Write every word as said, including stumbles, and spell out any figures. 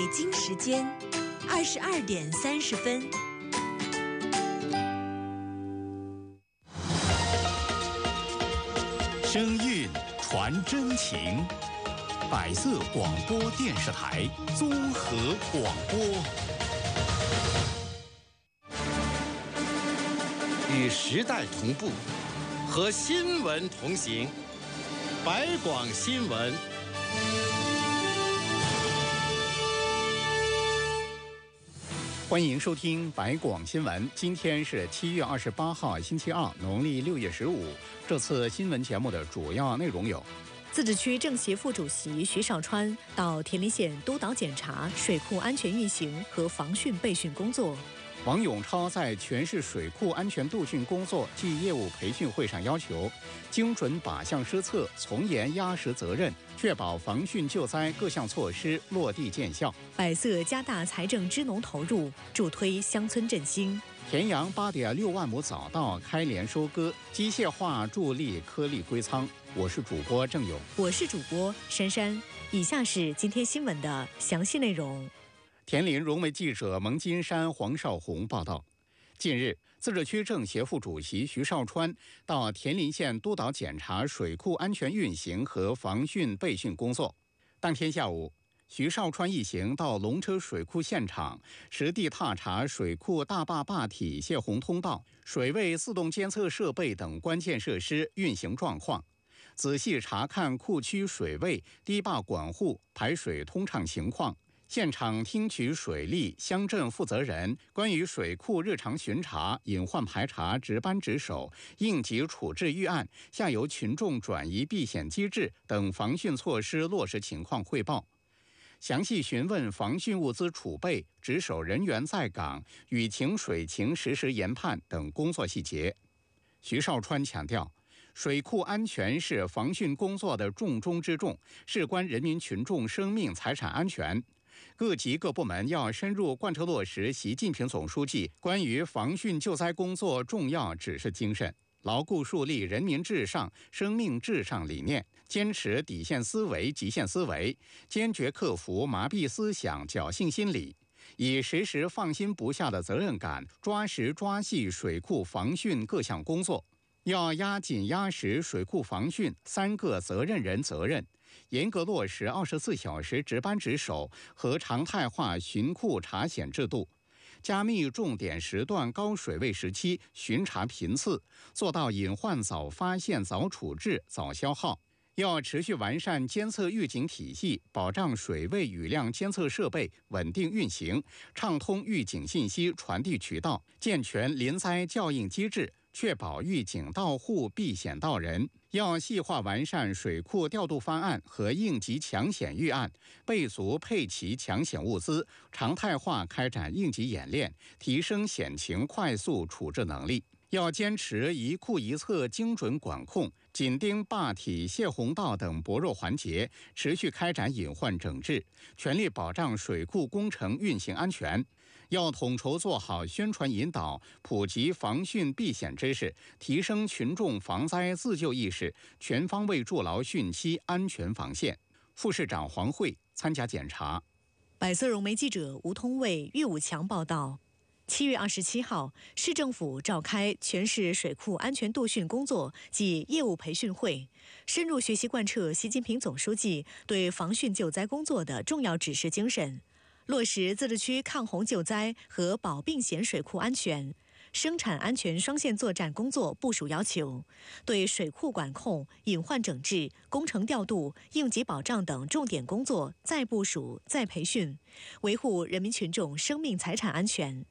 北京时间二十二点三十分。 声韵传真情，百色广播电视台综合广播， 与时代同步，和新闻同行。百广新闻。 欢迎收听百广新闻。今天是七月二十八号，星期二，农历六月十五。这次新闻节目的主要内容有： 自治区政协副主席徐绍川到田林县督导检查水库安全运行和防汛备训工作。 王永超在全市水库安全度汛工作暨业务培训会上要求，精准靶向施策，从严压实责任，确保防汛救灾各项措施落地见效。 百色加大财政支农投入，助推乡村振兴。 田阳八点六万亩早稻开镰收割，机械化助力颗粒归仓。我是主播郑勇， 我是主播珊珊。以下是今天新闻的详细内容。 田林融媒记者蒙金山、黄少红报道，近日，自治区政协副主席徐绍川到田林县督导检查水库安全运行和防汛备训工作。当天下午，徐绍川一行到龙车水库现场，实地踏查水库大坝坝体泄洪通道、水位自动监测设备等关键设施运行状况，仔细查看库区水位、堤坝管护、排水通畅情况。现场听取水利、乡镇负责人关于水库日常巡查、隐患排查值班值守、应急处置预案、下游群众转移避险机制等防汛措施落实情况汇报，详细询问防汛物资储备、值守人员在岗、雨情水情实时研判等工作细节。徐绍川强调，水库安全是防汛工作的重中之重，事关人民群众生命财产安全。各级各部门要深入贯彻落实习近平总书记关于防汛救灾工作重要指示精神，牢固树立人民至上、生命至上理念，坚持底线思维、极限思维，坚决克服麻痹思想、侥幸心理，以时时放心不下的责任感，抓实抓细水库防汛各项工作。要压紧压实水库防汛三个责任人责任，严格落实二十四小时值班值守和常态化巡库查险制度，加密重点时段高水位时期巡查频次，做到隐患早发现、早处置、早消耗。要持续完善监测预警体系，保障水位雨量监测设备稳定运行，畅通预警信息传递渠道，健全临灾校应机制，确保预警到户、避险到人。要细化完善水库调度方案和应急抢险预案，备足配齐抢险物资，常态化开展应急演练，提升险情快速处置能力。要坚持一库一策精准管控，紧盯坝体、泄洪道等薄弱环节，持续开展隐患整治，全力保障水库工程运行安全。要统筹做好宣传引导，普及防汛避险知识，提升群众防灾自救意识，全方位筑牢汛期安全防线。副市长黄慧参加检查。 百色融媒记者吴通卫、岳武强报道。七月二十七号，市政府召开全市水库安全度汛工作暨业务培训会，深入学习贯彻习近平总书记对防汛救灾工作的重要指示精神，落实自治区抗洪救灾和保并险水库安全、生产安全双线作战工作部署要求，对水库管控、隐患整治、工程调度、应急保障等重点工作再部署、再培训，维护人民群众生命财产安全。